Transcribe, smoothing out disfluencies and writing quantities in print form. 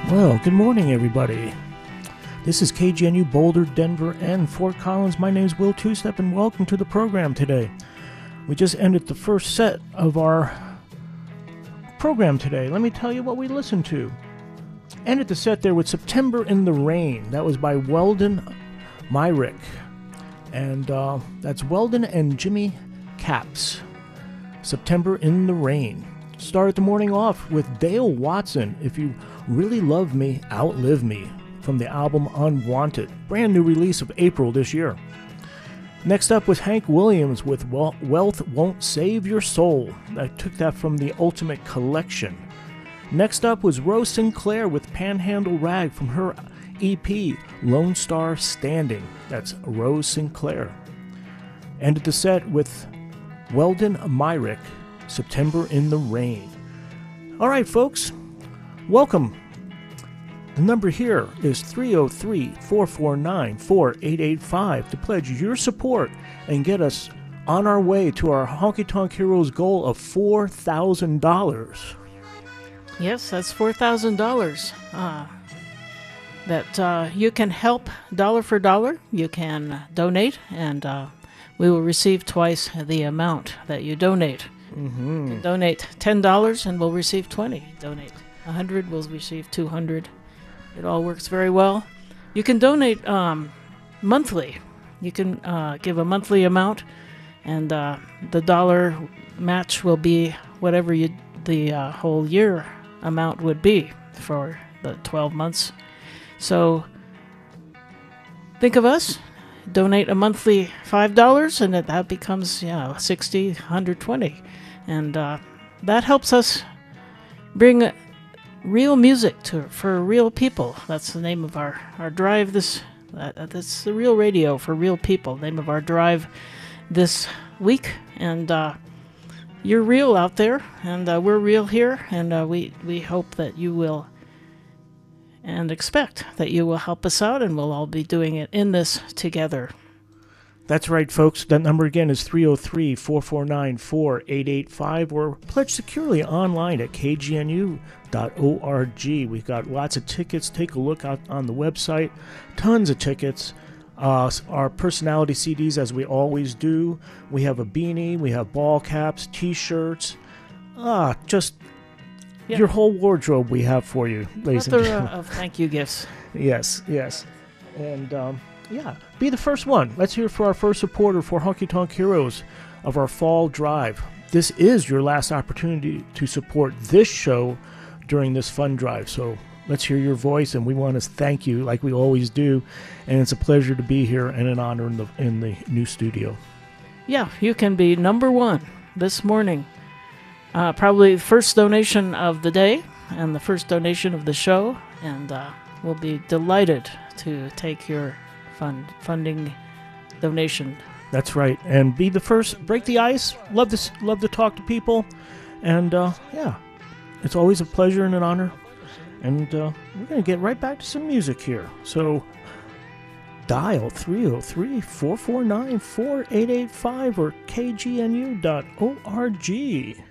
Well, good morning, everybody. This is KGNU Boulder, Denver, and Fort Collins. My name is Will Two-Step, and welcome to the program today. We just ended the first set of our program today. Let me tell you what we listened to. Ended the set there with September in the Rain. That was by Weldon Myrick. And that's Weldon and Jimmy Capps. September in the Rain. Started the morning off with Dale Watson, If You Really Love Me, Outlive Me, from the album Unwanted, brand new release of April this year. Next up was Hank Williams with Wealth Won't Save Your Soul. I took that from the Ultimate Collection. Next up was Rose Sinclair with Panhandle Rag from her EP Lone Star Standing. That's Rose Sinclair. Ended the set with Weldon Myrick, September in the Rain. All right, folks, welcome. The number here is 303-449-4885 to pledge your support and get us on our way to our Honky Tonk Heroes goal of $4,000. Yes, that's $4,000. That you can help dollar for dollar. You can donate, and we will receive twice the amount that you donate. Mm-hmm. You can donate $10 and we'll receive $20. Donate $100, we'll receive $200. It all works very well. You can donate monthly. You can give a monthly amount, and the dollar match will be whatever the whole year amount would be for the 12 months. So think of us. Donate a monthly $5, and that becomes $60, $120, and that helps us bring real music for real people. That's the name of our drive. That's the Real Radio for Real People. Name of our drive this week, and you're real out there, and we're real here, and we hope that you will. And expect that you will help us out, and we'll all be doing it in this together. That's right, folks. That number again is 303-449-4885, or pledge securely online at kgnu.org. We've got lots of tickets. Take a look out on the website. Tons of tickets. Our personality CDs, as we always do. We have a beanie. We have ball caps, T-shirts. Just... Yeah. Your whole wardrobe we have for you, ladies and gentlemen. Of thank you gifts. Yes. And, be the first one. Let's hear for our first supporter for Honky Tonk Heroes of our fall drive. This is your last opportunity to support this show during this fun drive. So let's hear your voice, and we want to thank you like we always do. And it's a pleasure to be here and an honor in the new studio. Yeah, you can be number one this morning. Probably the first donation of the day and the first donation of the show, and we'll be delighted to take your funding donation. That's right, and be the first. Break the ice. Love to talk to people, and it's always a pleasure and an honor. And we're gonna get right back to some music here. So dial 303-449-4885 or kgnu.org.